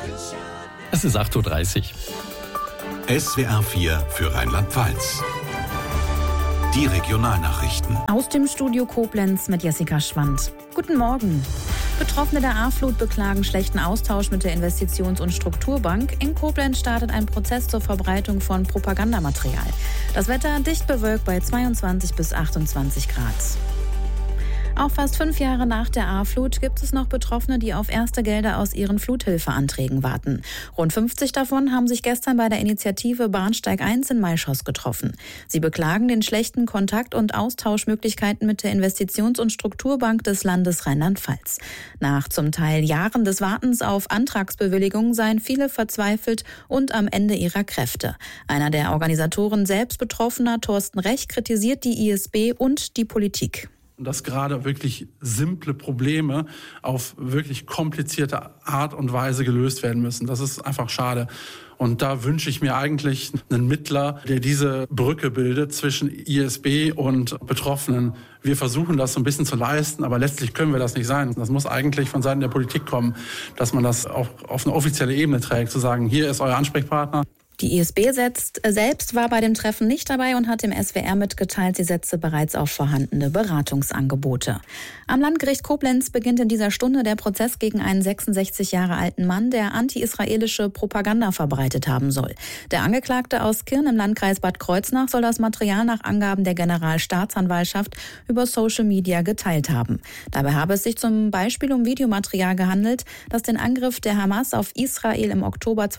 Es ist 8.30 Uhr. SWR 4 für Rheinland-Pfalz. Die Regionalnachrichten. Aus dem Studio Koblenz mit Jessica Schwand. Guten Morgen. Betroffene der A-Flut beklagen schlechten Austausch mit der Investitions- und Strukturbank. In Koblenz startet ein Prozess zur Verbreitung von Propagandamaterial. Das Wetter dicht bewölkt bei 22 bis 28 Grad. Auch fast 5 Jahre nach der A-Flut gibt es noch Betroffene, die auf erste Gelder aus ihren Fluthilfeanträgen warten. Rund 50 davon haben sich gestern bei der Initiative Bahnsteig 1 in Maischoss getroffen. Sie beklagen den schlechten Kontakt und Austauschmöglichkeiten mit der Investitions- und Strukturbank des Landes Rheinland-Pfalz. Nach zum Teil Jahren des Wartens auf Antragsbewilligung seien viele verzweifelt und am Ende ihrer Kräfte. Einer der Organisatoren selbst Betroffener, Thorsten Rech, kritisiert die ISB und die Politik. Dass gerade wirklich simple Probleme auf wirklich komplizierte Art und Weise gelöst werden müssen. Das ist einfach schade. Und da wünsche ich mir eigentlich einen Mittler, der diese Brücke bildet zwischen ISB und Betroffenen. Wir versuchen das so ein bisschen zu leisten, aber letztlich können wir das nicht sein. Das muss eigentlich von Seiten der Politik kommen, dass man das auch auf eine offizielle Ebene trägt, zu sagen, hier ist euer Ansprechpartner. Die ISB selbst war bei dem Treffen nicht dabei und hat dem SWR mitgeteilt, sie setze bereits auf vorhandene Beratungsangebote. Am Landgericht Koblenz beginnt in dieser Stunde der Prozess gegen einen 66 Jahre alten Mann, der anti-israelische Propaganda verbreitet haben soll. Der Angeklagte aus Kirn im Landkreis Bad Kreuznach soll das Material nach Angaben der Generalstaatsanwaltschaft über Social Media geteilt haben. Dabei habe es sich zum Beispiel um Videomaterial gehandelt, das den Angriff der Hamas auf Israel im Oktober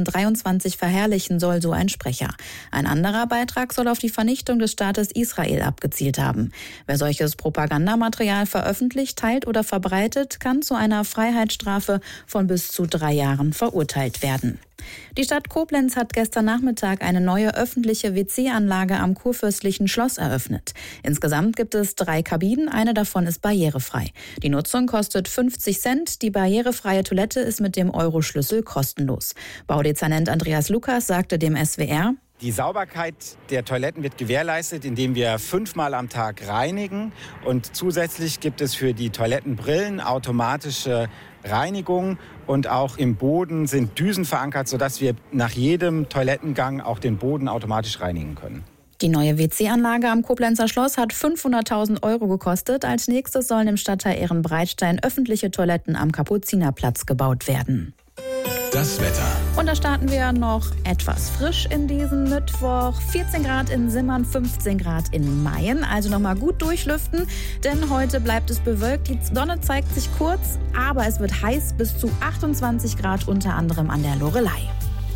2023 verherrlicht soll, so ein Sprecher. Ein anderer Beitrag soll auf die Vernichtung des Staates Israel abgezielt haben. Wer solches Propagandamaterial veröffentlicht, teilt oder verbreitet, kann zu einer Freiheitsstrafe von bis zu 3 Jahren verurteilt werden. Die Stadt Koblenz hat gestern Nachmittag eine neue öffentliche WC-Anlage am Kurfürstlichen Schloss eröffnet. Insgesamt gibt es 3 Kabinen, eine davon ist barrierefrei. Die Nutzung kostet 50 Cent, die barrierefreie Toilette ist mit dem Euro-Schlüssel kostenlos. Baudezernent Andreas Lukas sagte dem SWR: Die Sauberkeit der Toiletten wird gewährleistet, indem wir 5-mal am Tag reinigen. Und zusätzlich gibt es für die Toilettenbrillen automatische Reinigung. Und auch im Boden sind Düsen verankert, sodass wir nach jedem Toilettengang auch den Boden automatisch reinigen können. Die neue WC-Anlage am Koblenzer Schloss hat 500.000 € gekostet. Als nächstes sollen im Stadtteil Ehrenbreitstein öffentliche Toiletten am Kapuzinerplatz gebaut werden. Das Wetter. Und da starten wir noch etwas frisch in diesem Mittwoch. 14 Grad in Simmern, 15 Grad in Mayen. Also nochmal gut durchlüften, denn heute bleibt es bewölkt. Die Sonne zeigt sich kurz, aber es wird heiß, bis zu 28 Grad, unter anderem an der Loreley.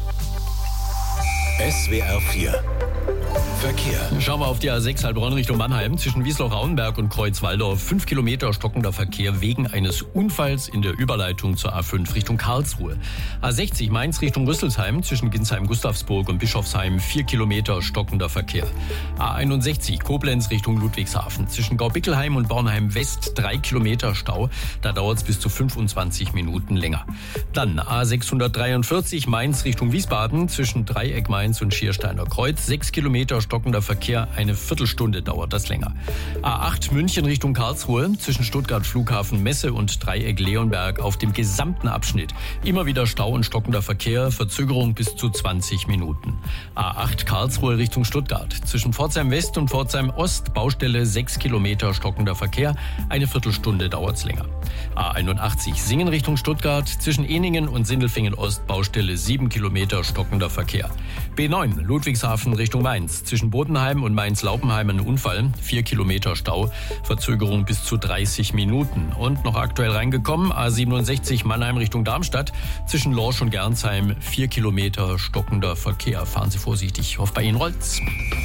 SWR 4 Verkehr. Schauen wir auf die A6 Heilbronn Richtung Mannheim. Zwischen Wiesloch-Rauenberg und Kreuzwaldorf 5 Kilometer stockender Verkehr wegen eines Unfalls in der Überleitung zur A5 Richtung Karlsruhe. A60 Mainz Richtung Rüsselsheim zwischen Ginsheim-Gustavsburg und Bischofsheim 4 Kilometer stockender Verkehr. A61 Koblenz Richtung Ludwigshafen zwischen Gaubickelheim und Bornheim West 3 Kilometer Stau. Da dauert es bis zu 25 Minuten länger. Dann A643 Mainz Richtung Wiesbaden zwischen Dreieck Mainz und Schiersteiner Kreuz 6 Kilometer stockender Verkehr, eine Viertelstunde dauert das länger. A8 München Richtung Karlsruhe zwischen Stuttgart Flughafen Messe und Dreieck Leonberg auf dem gesamten Abschnitt. Immer wieder Stau und stockender Verkehr, Verzögerung bis zu 20 Minuten. A8 Karlsruhe Richtung Stuttgart zwischen Pforzheim West und Pforzheim Ost Baustelle 6 Kilometer stockender Verkehr, eine Viertelstunde dauert's länger. A81 Singen Richtung Stuttgart zwischen Ehningen und Sindelfingen Ost Baustelle 7 Kilometer stockender Verkehr. B9 Ludwigshafen Richtung Mainz zwischen Bodenheim und Mainz-Laupenheim ein Unfall, 4 Kilometer Stau, Verzögerung bis zu 30 Minuten. Und noch aktuell reingekommen, A67 Mannheim Richtung Darmstadt, zwischen Lorsch und Gernsheim 4 Kilometer stockender Verkehr. Fahren Sie vorsichtig, ich hoffe bei Ihnen rollt's.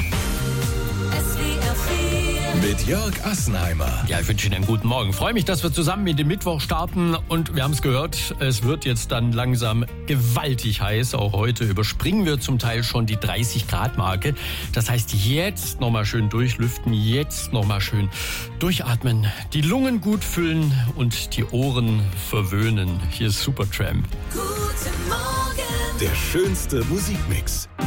Mit Jörg Assenheimer. Ja, ich wünsche Ihnen einen guten Morgen. Freue mich, dass wir zusammen in den Mittwoch starten. Und wir haben es gehört, es wird jetzt dann langsam gewaltig heiß. Auch heute überspringen wir zum Teil schon die 30-Grad-Marke. Das heißt, jetzt nochmal schön durchlüften, jetzt nochmal schön durchatmen, die Lungen gut füllen und die Ohren verwöhnen. Hier ist Supertramp. Guten Morgen. Der schönste Musikmix.